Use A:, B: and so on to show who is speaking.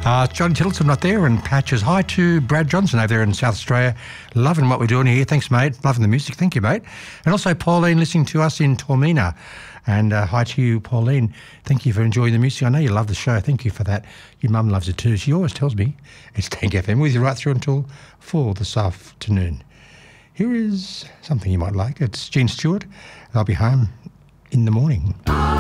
A: John Tillotson right there, and Patches. Hi to Brad Johnson over there in South Australia. Loving what we're doing here. Thanks, mate. Loving the music. Thank you, mate. And also Pauline listening to us in Tormina. And hi to you, Pauline. Thank you for enjoying the music. I know you love the show. Thank you for that. Your mum loves it too. She always tells me. It's Tank FM with you right through until 4 this afternoon. Here is something you might like. It's Gene Stewart. I'll be home in the morning.